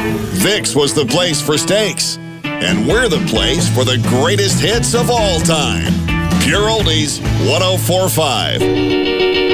Vic's was the place for steaks, and we're the place for the greatest hits of all time. Pure Oldies 104.5.